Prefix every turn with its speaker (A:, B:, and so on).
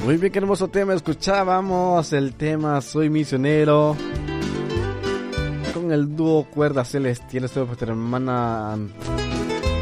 A: Muy bien, qué hermoso tema. Escuchábamos el tema Soy Misionero con el dúo Cuerdas Celestiales de nuestra hermana